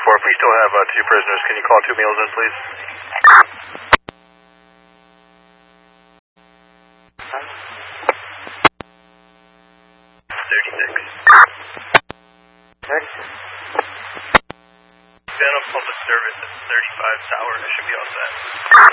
If we still have two prisoners, can you call 2 meals in, please? Phantom public service at 35 Tower. I should be all set.